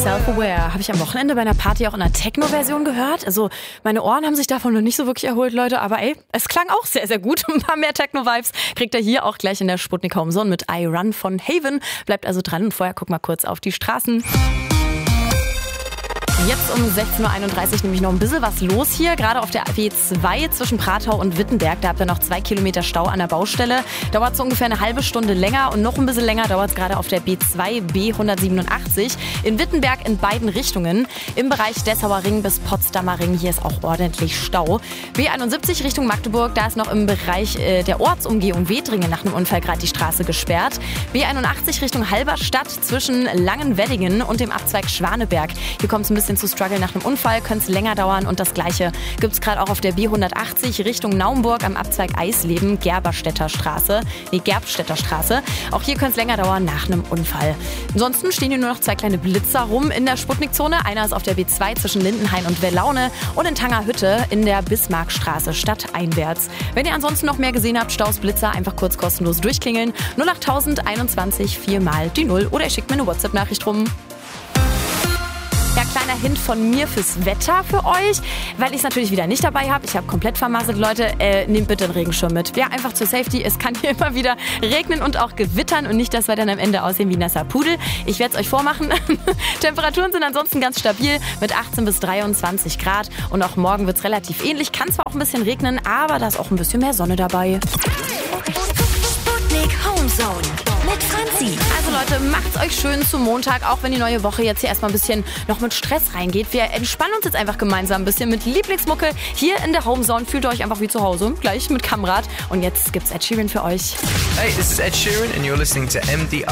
Self-Aware habe ich am Wochenende bei einer Party auch in einer Techno-Version gehört. Also meine Ohren haben sich davon noch nicht so wirklich erholt, Leute. Aber es klang auch sehr, sehr gut. Ein paar mehr Techno-Vibes kriegt ihr hier auch gleich in der Sputnik Home Zone mit I Run von Haven. Bleibt also dran und vorher guck mal kurz auf die Straßen. Jetzt um 16.31 Uhr nämlich noch ein bisschen was los hier. Gerade auf der B2 zwischen Pratau und Wittenberg. Da habt ihr noch 2 Kilometer Stau an der Baustelle. Dauert so ungefähr eine halbe Stunde länger. Und noch ein bisschen länger dauert es gerade auf der B2 B187 in Wittenberg in beiden Richtungen. Im Bereich Dessauer Ring bis Potsdamer Ring. Hier ist auch ordentlich Stau. B71 Richtung Magdeburg. Da ist noch im Bereich der Ortsumgehung Wedringen nach einem Unfall gerade die Straße gesperrt. B81 Richtung Halberstadt zwischen Langenweddingen und dem Abzweig Schwaneberg. Hier kommt es ein bisschen zu Struggle nach einem Unfall, könnte es länger dauern und das Gleiche gibt es gerade auch auf der B180 Richtung Naumburg am Abzweig Eisleben, Gerbstädter Straße. Auch hier könnte es länger dauern nach einem Unfall. Ansonsten stehen hier nur noch 2 kleine Blitzer rum in der Sputnikzone. Einer ist auf der B2 zwischen Lindenhain und Wellaune und in Tangerhütte in der Bismarckstraße stadteinwärts. Wenn ihr ansonsten noch mehr gesehen habt, Staus, Blitzer, einfach kurz kostenlos durchklingeln. 08021 4 mal die 0 oder ihr schickt mir eine WhatsApp-Nachricht rum. Ja, kleiner Hint von mir fürs Wetter für euch, weil ich es natürlich wieder nicht dabei habe. Ich habe komplett vermasselt, Leute. Nehmt bitte einen Regenschirm mit. Ja, einfach zur Safety. Es kann hier immer wieder regnen und auch gewittern und nicht, dass wir dann am Ende aussehen wie ein nasser Pudel. Ich werde es euch vormachen. Temperaturen sind ansonsten ganz stabil mit 18 bis 23 Grad und auch morgen wird es relativ ähnlich. Kann zwar auch ein bisschen regnen, aber da ist auch ein bisschen mehr Sonne dabei. Sputnik Home Zone mit Franzi. Also Leute, macht's euch schön zum Montag, auch wenn die neue Woche jetzt hier erstmal ein bisschen noch mit Stress reingeht. Wir entspannen uns jetzt einfach gemeinsam ein bisschen mit Lieblingsmucke hier in der Home Zone. Fühlt euch einfach wie zu Hause, gleich mit Kamrad. Und jetzt gibt's Ed Sheeran für euch. Hey, this is Ed Sheeran and you're listening to MDR.